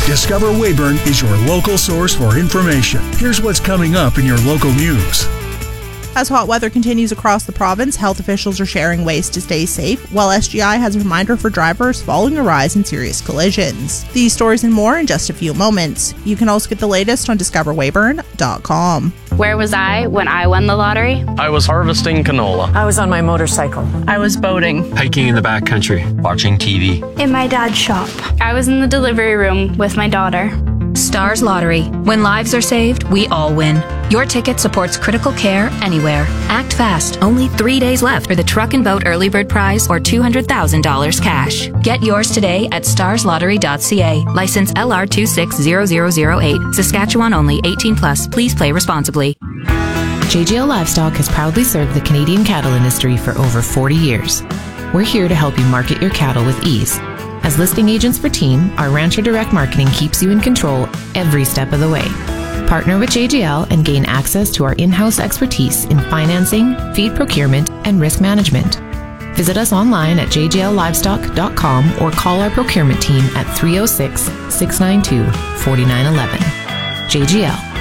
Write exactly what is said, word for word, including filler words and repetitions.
Discover Weyburn is your local source for information. Here's what's coming up in your local news. As hot weather continues across the province, health officials are sharing ways to stay safe, while S G I has a reminder for drivers following a rise in serious collisions. These stories and more in just a few moments. You can also get the latest on discover weyburn dot com. Where was I when I won the lottery? I was harvesting canola. I was on my motorcycle. I was boating. Hiking in the backcountry. Watching T V. In my dad's shop. I was in the delivery room with my daughter. Stars Lottery. When lives are saved, we all win. Your ticket supports critical care anywhere. Act fast. Only three days left for the Truck and Boat Early Bird Prize or two hundred thousand dollars cash. Get yours today at stars lottery dot c a. License L R two six zero zero zero eight. Saskatchewan only. eighteen plus. Please play responsibly. J G L Livestock has proudly served the Canadian cattle industry for over forty years. We're here to help you market your cattle with ease. As listing agents for Team, our Rancher Direct Marketing keeps you in control every step of the way. Partner with J G L and gain access to our in-house expertise in financing, feed procurement, and risk management. Visit us online at j g l livestock dot com or call our procurement team at three oh six, six nine two, four nine one one. J G L.